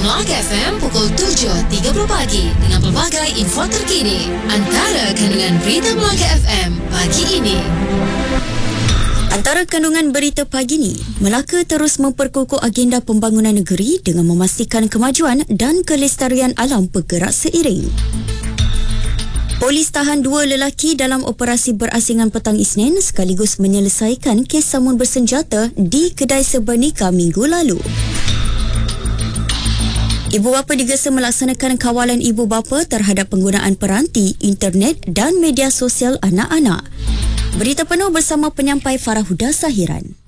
Melaka FM pukul 7.30 pagi dengan pelbagai info terkini. Antara kandungan berita Melaka FM pagi ini. Antara kandungan berita pagi ni, Melaka terus memperkukuh agenda pembangunan negeri dengan memastikan kemajuan dan kelestarian alam bergerak seiring. Polis tahan 2 lelaki dalam operasi berasingan petang Isnin sekaligus menyelesaikan kes samun bersenjata di kedai sebernika minggu lalu. Ibu bapa digesa melaksanakan kawalan ibu bapa terhadap penggunaan peranti, internet dan media sosial anak-anak. Berita penuh bersama penyampai Farah Huda Sahiran.